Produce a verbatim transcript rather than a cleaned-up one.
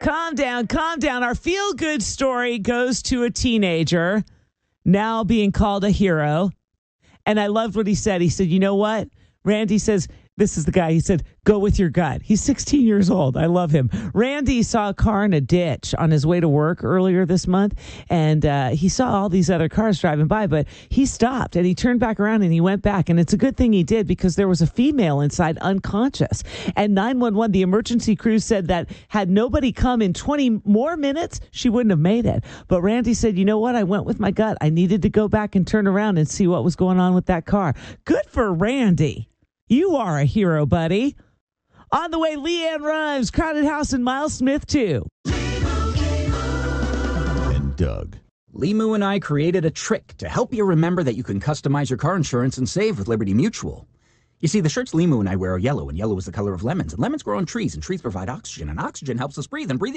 Calm down, calm down. Our feel-good story goes to a teenager now being called a hero. And I loved what he said. He said, you know what? Randy says, this is the guy. He said, go with your gut. He's sixteen years old. I love him. Randy saw a car in a ditch on his way to work earlier this month, and uh, he saw all these other cars driving by, but he stopped, and he turned back around, and he went back, and it's a good thing he did because there was a female inside unconscious, and nine one one, the emergency crew, said that had nobody come in twenty more minutes, she wouldn't have made it. But Randy said, you know what? I went with my gut. I needed to go back and turn around and see what was going on with that car. Good for Randy. You are a hero, buddy. On the way, Leanne Rhymes, Crowded House, and Miles Smith, too. And Doug. Limu and I created a trick to help you remember that you can customize your car insurance and save with Liberty Mutual. You see, the shirts Limu and I wear are yellow, and yellow is the color of lemons, and lemons grow on trees, and trees provide oxygen, and oxygen helps us breathe, and breathing